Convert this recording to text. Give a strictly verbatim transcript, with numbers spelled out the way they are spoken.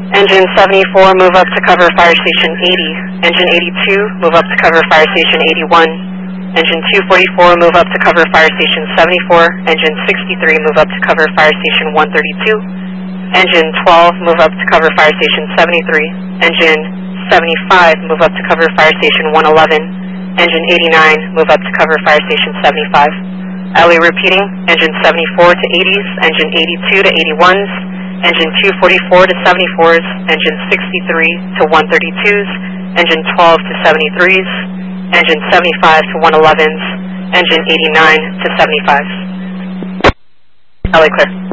Engine seventy-four, move up to cover fire station eighty. Engine eighty-two, move up to cover fire station eighty-one. Engine two forty-four, move up to cover fire station seventy-four. Engine sixty-three, move up to cover fire station one thirty-two. Engine twelve, move up to cover fire station seventy-three. Engine seventy-five, move up to cover fire station one eleven. Engine eighty-nine, move up to cover fire station seventy-five. L A repeating, engine seventy-four to eighties, engine eighty-two to eighty-ones, engine two forty-four to seventy-fours, engine sixty-three to one thirty-twos, engine twelve to seventy-threes, engine seventy-five to one elevens, engine eighty-nine to seventy-fives. L A clear.